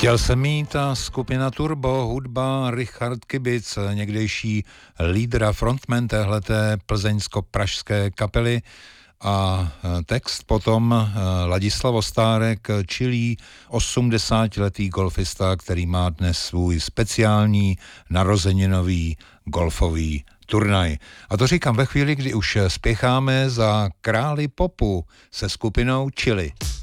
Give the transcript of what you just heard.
Chtěl jsem mít a skupina Turbo, hudba Richard Kibic, někdejší lídr a frontman téhleté plzeňsko-pražské kapely, a text potom Ladislav Ostárek, čilý 80letý golfista, který má dnes svůj speciální narozeninový golfový turnaj. A to říkám ve chvíli, kdy už spěcháme za králi popu se skupinou Chili.